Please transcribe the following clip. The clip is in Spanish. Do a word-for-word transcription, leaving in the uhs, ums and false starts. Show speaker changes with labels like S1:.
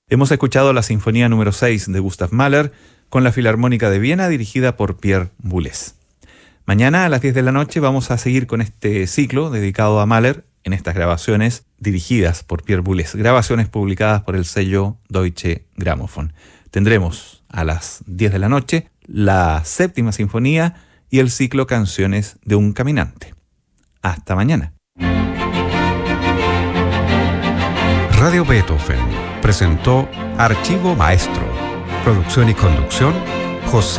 S1: Hemos escuchado la Sinfonía número seis de Gustav Mahler con la Filarmónica de Viena dirigida por Pierre Boulez. Mañana a las diez de la noche vamos a seguir con este ciclo dedicado a Mahler en estas grabaciones dirigidas por Pierre Boulez, grabaciones publicadas por el sello Deutsche Grammophon. Tendremos a las diez de la noche la séptima sinfonía y el ciclo Canciones de un Caminante. Hasta mañana.
S2: Radio Beethoven presentó Archivo Maestro. Producción y conducción, José